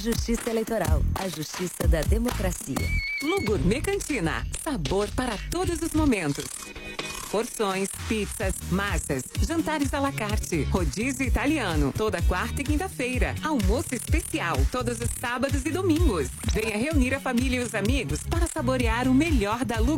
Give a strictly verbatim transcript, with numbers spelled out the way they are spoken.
Justiça Eleitoral, a justiça da democracia. Lu Gourmet Cantina, sabor para todos os momentos. Porções, pizzas, massas, jantares à la carte, rodízio italiano, toda quarta e quinta-feira, almoço especial, todos os sábados e domingos. Venha reunir a família e os amigos para saborear o melhor da Lu